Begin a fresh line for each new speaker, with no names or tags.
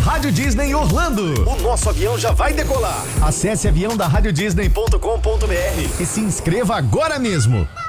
Rádio Disney Orlando. O nosso avião já vai decolar. Acesse aviãodaradiodisney.com.br e se inscreva agora mesmo.